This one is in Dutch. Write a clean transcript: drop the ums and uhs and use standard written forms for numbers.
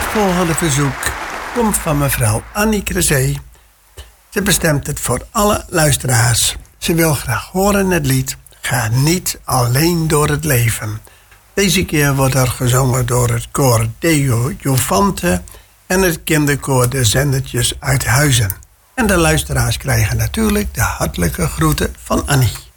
volgende verzoek komt van mevrouw Annie Crezé. Ze bestemt het voor alle luisteraars. Ze wil graag horen het lied Ga niet alleen door het leven. Deze keer wordt er gezongen door het koor Deo Jovante en het kinderkoor De Zendertjes uit Huizen. En de luisteraars krijgen natuurlijk de hartelijke groeten van Annie.